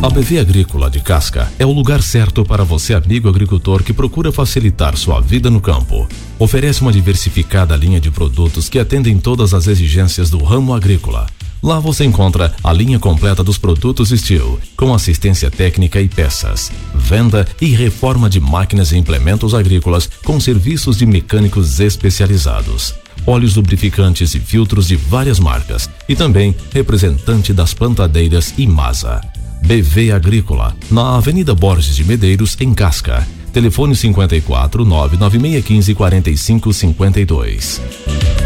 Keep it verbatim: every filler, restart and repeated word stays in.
A B V Agrícola de Casca é o lugar certo para você, amigo agricultor que procura facilitar sua vida no campo. Oferece uma diversificada linha de produtos que atendem todas as exigências do ramo agrícola. Lá você encontra a linha completa dos produtos Steel, com assistência técnica e peças, venda e reforma de máquinas e implementos agrícolas com serviços de mecânicos especializados. Óleos lubrificantes e filtros de várias marcas e também representante das plantadeiras Imasa. B V Agrícola, na Avenida Borges de Medeiros, em Casca. Telefone cinquenta e quatro, nove nove seis um cinco, quatro cinco cinco dois.